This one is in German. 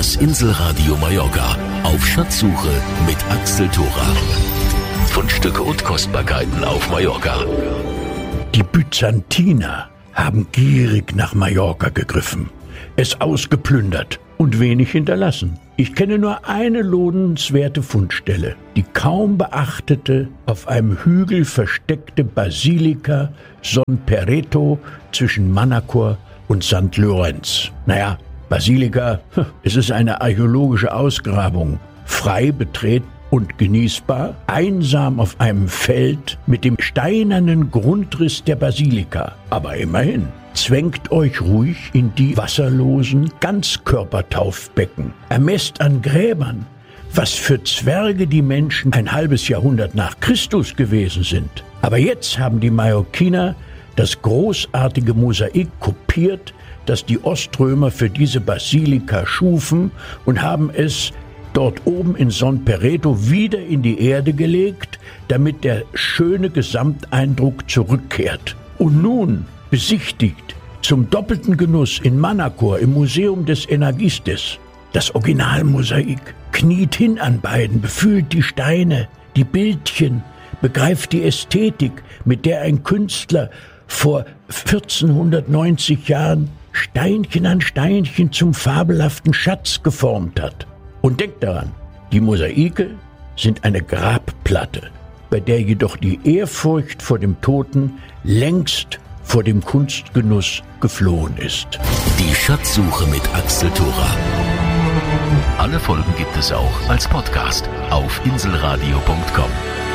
Das Inselradio Mallorca auf Schatzsuche mit Axel Thora. Fundstücke und Kostbarkeiten auf Mallorca. Die Byzantiner haben gierig nach Mallorca gegriffen, es ausgeplündert und wenig hinterlassen. Ich kenne nur eine lohnenswerte Fundstelle, die kaum beachtete, auf einem Hügel versteckte Basilika Son Perreto zwischen Manacor und St. Lorenz. Naja, Basilika, es ist eine archäologische Ausgrabung, frei betreten und genießbar, einsam auf einem Feld mit dem steinernen Grundriss der Basilika. Aber immerhin, zwängt euch ruhig in die wasserlosen Ganzkörpertaufbecken. Ermesst an Gräbern, was für Zwerge die Menschen ein halbes Jahrhundert nach Christus gewesen sind. Aber jetzt haben die Mallorquiner das großartige Mosaik kopiert, das die Oströmer für diese Basilika schufen, und haben es dort oben in Son Perreto wieder in die Erde gelegt, damit der schöne Gesamteindruck zurückkehrt. Und nun besichtigt zum doppelten Genuss in Manacor im Museum des Energistes das Originalmosaik. Kniet hin an beiden, befühlt die Steine, die Bildchen, begreift die Ästhetik, mit der ein Künstler vor 1490 Jahren Steinchen an Steinchen zum fabelhaften Schatz geformt hat. Und denkt daran, die Mosaike sind eine Grabplatte, bei der jedoch die Ehrfurcht vor dem Toten längst vor dem Kunstgenuss geflohen ist. Die Schatzsuche mit Axel Thora. Alle Folgen gibt es auch als Podcast auf inselradio.com.